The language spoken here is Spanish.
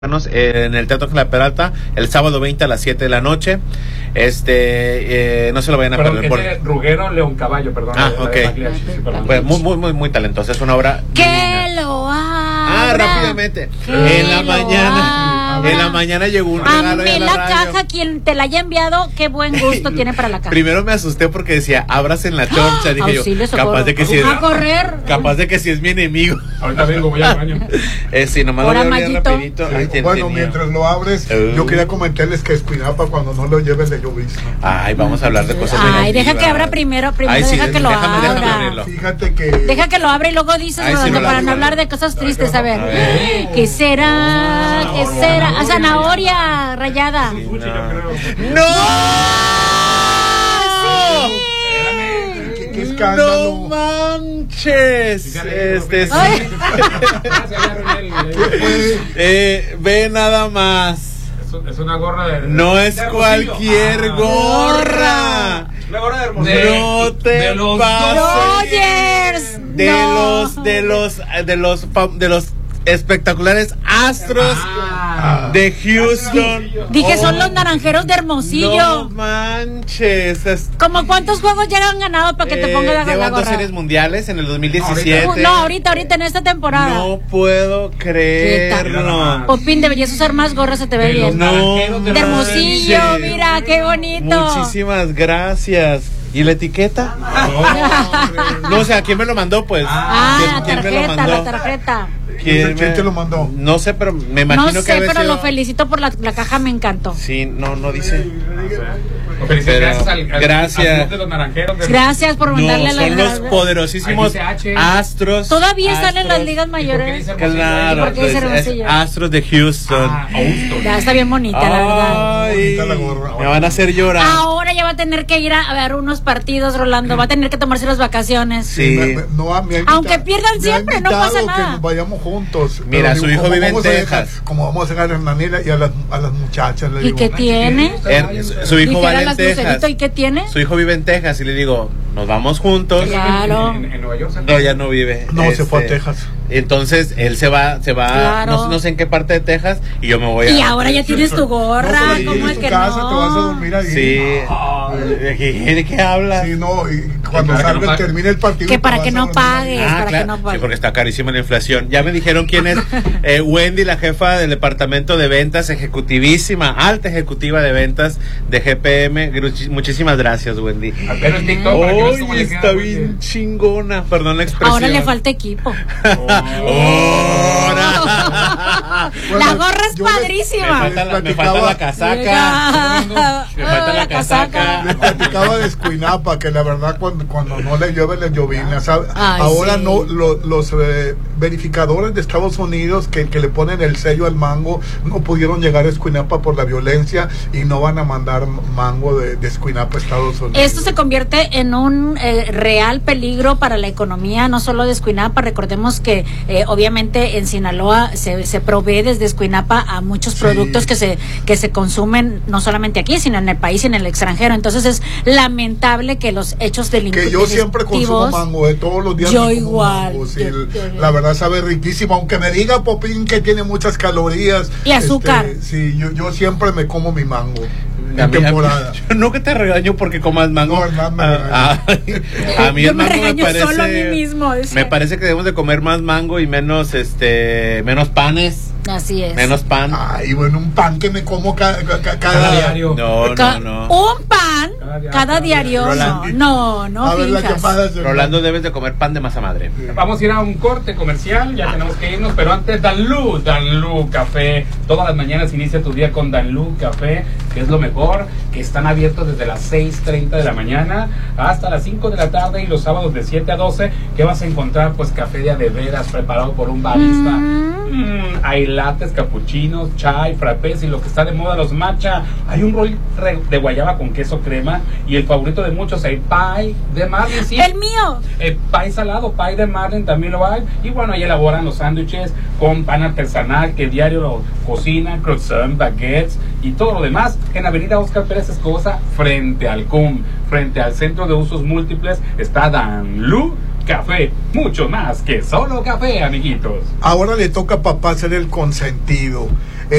en el Teatro La Peralta el sábado 20 a las 7 de la noche. No se lo vayan a perder. Por Ruggero León Caballo, perdón. Pues muy talentosa, es una obra que divina. Lo abra. Rápidamente. En la mañana llegó un regalo. Amé la caja, quien te la haya enviado, qué buen gusto tiene para la caja. Primero me asusté porque decía, abras en la chorcha. Dije yo, capaz de que si es, capaz de que si es mi enemigo. Ahorita vengo, voy al baño. Sí, nomás lo voy a abrir rapidito. Sí, bueno, mientras lo abres, yo quería comentarles que Escuinapa cuando no lo lleven de llovizna. Ay, vamos a hablar de cosas negativas. Deja que abra primero deja que lo abra. Fíjate que... Deja que lo abra y luego dices, para no hablar de cosas tristes, a ver. ¿Qué será? ¿Qué será? A zanahoria rayada. ¡No! ¡Qué escándalo! ¡No manches! Ve nada más. Es una gorra de... No es cualquier gorra. Una gorra de Hermosillo. No te pases. De los espectaculares Astros de Houston. Dije, son los Naranjeros de Hermosillo. No manches. ¿Cómo cuántos juegos ya han ganado para que te ponga la gorra? Llevan 2 series mundiales en el 2017. Ahorita en esta temporada. No puedo creerlo. Popín, deberías usar más gorras, se te ve bien. No, de Hermosillo, mira, qué bonito. Muchísimas gracias. ¿Y la etiqueta? No, o sea, ¿quién me lo mandó, pues? La tarjeta. ¿Quién te lo mandó? No sé, pero me imagino que... No sé, pero lo felicito por la caja, me encantó. Sí, no dice... Felicidades gracias. Al de los Naranjeros. Gracias por mandarle son los poderosísimos Astros. Todavía están en las ligas mayores. Claro, pues, es Astros de Houston. Ya está bien bonita, la verdad. Bonita la gorra. Me van a hacer llorar. Ahora ya va a tener que ir a ver unos partidos, Rolando. Va a tener que tomarse las vacaciones. Sí. Aunque pierdan siempre, no pasa nada. Que nos vayamos juntos. Mira, su hijo vive en Texas. Como vamos a dejar a Hernanela y a las muchachas. ¿Y qué tiene? Su hijo va en Texas. ¿Y qué tiene? Su hijo vive en Texas y le digo, nos vamos juntos. Claro. ¿En Nueva York? No, ya no vive. No, se fue a Texas. Entonces él se va, claro. no sé en qué parte de Texas, y yo me voy Y ahora ya tienes tu gorra, ¿cómo es que casa, no? Te vas a dormir ahí. Sí. ¿De qué hablas? Sí, no, y cuando salga, termine el partido. Que para que no pagues, que no pagues. Sí, porque está carísima la inflación. Ya me dijeron quién es Wendy, la jefa del departamento de ventas, alta ejecutiva de ventas de GPM. Muchísimas gracias, Wendy. Pero el TikTok, Oye, está bien chingona, perdón la expresión. Ahora le falta equipo. La gorra es padrísima. Me falta la casaca. Me falta la casaca. Le platicaba de Escuinapa que la verdad cuando no le llueve le llovina. Ahora sí. No los verificadores de Estados Unidos que le ponen el sello al mango no pudieron llegar a Escuinapa por la violencia y no van a mandar mango de Escuinapa a Estados Unidos. Esto se convierte en un real peligro para la economía, no solo de Escuinapa. Recordemos que obviamente en Sinaloa se provee desde Escuinapa a muchos productos que se consumen no solamente aquí, sino en el país y en el extranjero. Entonces es lamentable que los hechos delictivos... Que yo siempre consumo mango, todos los días. Yo igual. Mango, sí, la verdad sabe riquísimo, aunque me diga Popín que tiene muchas calorías. Y azúcar. Sí, yo siempre me como mi mango. Yo no que te regaño porque comas mango. No, a mí el mango me parece solo a mí mismo. Me parece que debemos de comer más mango y menos panes. Así es. Menos pan. Ay, bueno, un pan que me como cada diario. No. Un pan cada diario. No, Rolando, debes de comer pan de masa madre. Vamos a ir a un corte comercial, ya tenemos que irnos, pero antes Danlú Café. Todas las mañanas inicia tu día con Danlú Café, que es lo mejor, que están abiertos desde las 6:30 de la mañana hasta las 5 de la tarde y los sábados de 7 a 12, que vas a encontrar pues café de veras preparado por un barista. Hay lates, capuchinos, chai, frappés y lo que está de moda, los matcha. Hay un rol de guayaba con queso crema y el favorito de muchos, el pie de Marlin. Sí. ¡El mío! El pie salado, pie de Marlin también lo hay. Y bueno, ahí elaboran los sándwiches con pan artesanal que diario lo cocinan, croissant, baguettes y todo lo demás en Avenida Óscar Pérez Escobosa, frente al CUM, frente al Centro de Usos Múltiples. Está Danlú café, mucho más que solo café, amiguitos. Ahora le toca a papá ser el consentido.